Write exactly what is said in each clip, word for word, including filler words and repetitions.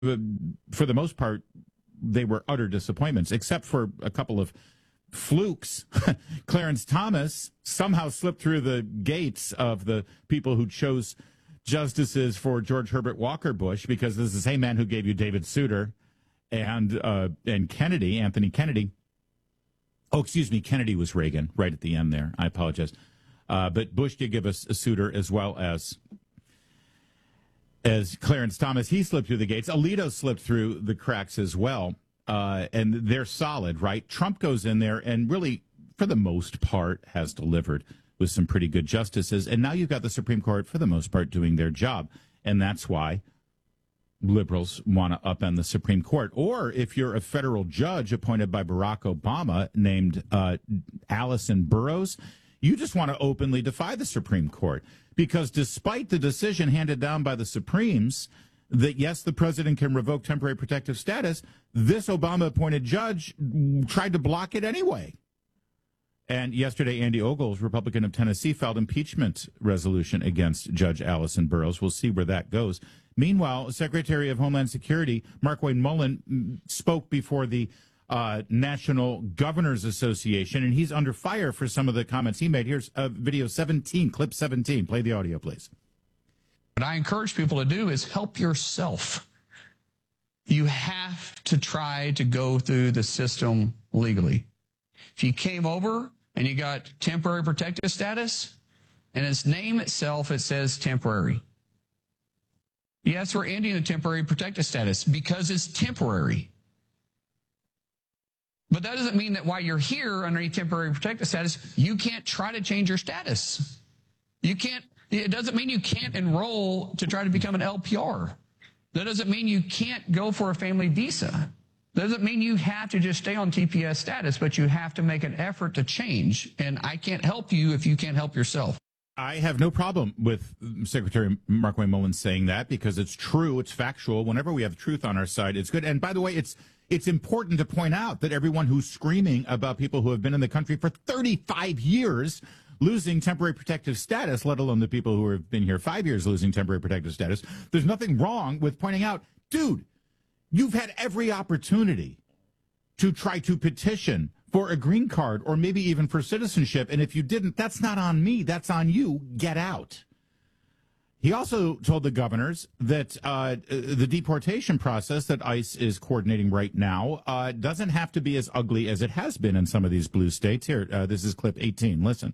for the most part, they were utter disappointments, except for a couple of flukes. Clarence Thomas somehow slipped through the gates of the people who chose justices for George Herbert Walker Bush, because this is the same man who gave you David Souter and uh, and Kennedy, Anthony Kennedy. Oh, excuse me, Kennedy was Reagan right at the end there. I apologize. Uh, but Bush did give us a Souter as well as as Clarence Thomas. He slipped through the gates. Alito slipped through the cracks as well. Uh, and they're solid, right? Trump goes in there and really, for the most part, has delivered with some pretty good justices. And now you've got the Supreme Court, for the most part, doing their job. And that's why liberals want to upend the Supreme Court. Or if you're a federal judge appointed by Barack Obama named uh, Allison Burroughs, you just want to openly defy the Supreme Court. Because despite the decision handed down by the Supremes that, yes, the president can revoke temporary protective status, this Obama-appointed judge tried to block it anyway. And yesterday, Andy Ogles, Republican of Tennessee, filed impeachment resolution against Judge Allison Burroughs. We'll see where that goes. Meanwhile, Secretary of Homeland Security Markwayne Mullin spoke before the uh, National Governors Association, and he's under fire for some of the comments he made. Here's uh, video seventeen, clip seventeen. Play the audio, please. What I encourage people to do is help yourself. You have to try to go through the system legally. If you came over and you got temporary protective status, and its name itself, it says temporary. Yes, we're ending the temporary protective status because it's temporary. But that doesn't mean that while you're here underneath temporary protective status, you can't try to change your status. You can't. It doesn't mean you can't enroll to try to become an L P R. That doesn't mean you can't go for a family visa. That doesn't mean you have to just stay on T P S status, but you have to make an effort to change. And I can't help you if you can't help yourself. I have no problem with Secretary Markwayne Mullin saying that, because it's true, it's factual. Whenever we have truth on our side, it's good. And by the way, it's it's important to point out that everyone who's screaming about people who have been in the country for thirty-five years losing temporary protective status, let alone the people who have been here five years losing temporary protective status, there's nothing wrong with pointing out, dude, you've had every opportunity to try to petition for a green card or maybe even for citizenship. And if you didn't, that's not on me. That's on you. Get out. He also told the governors that uh, the deportation process that ICE is coordinating right now uh, doesn't have to be as ugly as it has been in some of these blue states. Here, uh, this is clip eighteen. Listen.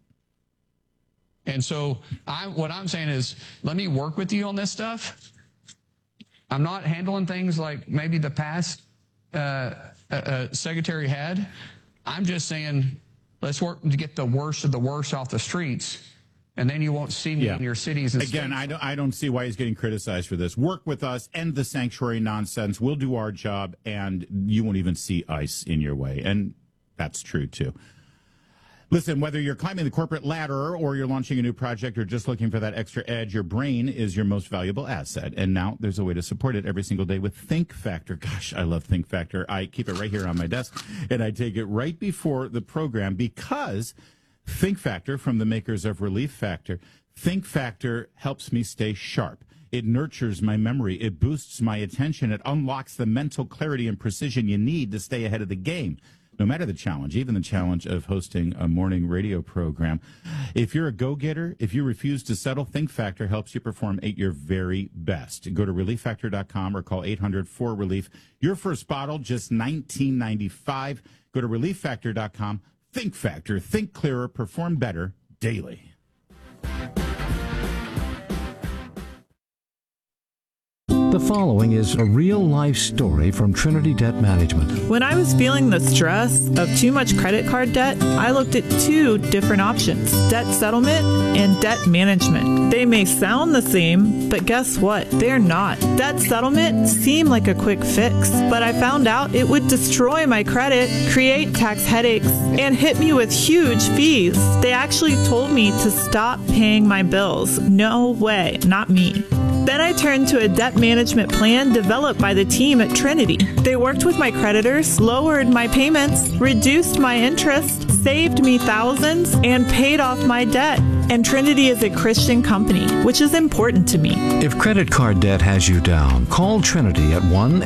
And so I, what I'm saying is, let me work with you on this stuff. I'm not handling things like maybe the past uh, uh, secretary had. I'm just saying, let's work to get the worst of the worst off the streets, and then you won't see me yeah. in your cities and Again, states. I don't, I don't see why he's getting criticized for this. Work with us, end the sanctuary nonsense. We'll do our job, and you won't even see ICE in your way. And that's true, too. Listen, whether you're climbing the corporate ladder or you're launching a new project or just looking for that extra edge, your brain is your most valuable asset. And now there's a way to support it every single day with Think Factor. Gosh, I love Think Factor. I keep it right here on my desk, and I take it right before the program because Think Factor, from the makers of Relief Factor, Think Factor helps me stay sharp. It nurtures my memory. It boosts my attention. It unlocks the mental clarity and precision you need to stay ahead of the game. No matter the challenge, even the challenge of hosting a morning radio program. If you're a go-getter, if you refuse to settle, Think Factor helps you perform at your very best. Go to relief factor dot com or call eight hundred four relief. Your first bottle, just nineteen ninety-five. Go to relief factor dot com. Think Factor. Think clearer. Perform better daily. The following is a real-life story from Trinity Debt Management. When I was feeling the stress of too much credit card debt, I looked at two different options, debt settlement and debt management. They may sound the same, but guess what? They're not. Debt settlement seemed like a quick fix, but I found out it would destroy my credit, create tax headaches, and hit me with huge fees. They actually told me to stop paying my bills. No way, not me. Then I turned to a debt management plan developed by the team at Trinity. They worked with my creditors, lowered my payments, reduced my interest, saved me thousands, and paid off my debt. And Trinity is a Christian company, which is important to me. If credit card debt has you down, call Trinity at one